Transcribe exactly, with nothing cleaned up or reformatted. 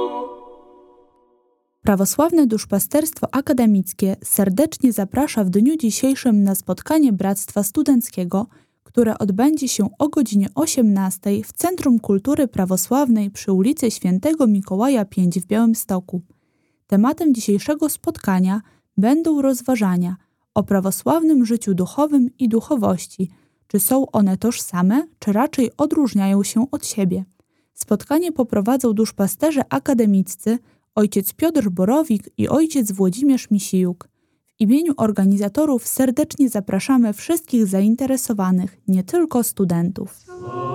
Prawosławne Duszpasterstwo Akademickie serdecznie zaprasza w dniu dzisiejszym na spotkanie Bractwa Studenckiego, które odbędzie się o godzinie osiemnastej w Centrum Kultury Prawosławnej przy ulicy Świętego Mikołaja pięć w Białymstoku. Tematem dzisiejszego spotkania będą rozważania o prawosławnym życiu duchowym i duchowości. Czy są one tożsame, czy raczej odróżniają się od siebie? Spotkanie poprowadzą duszpasterze akademiccy ojciec Piotr Borowik i ojciec Włodzimierz Misijuk. W imieniu organizatorów serdecznie zapraszamy wszystkich zainteresowanych, nie tylko studentów.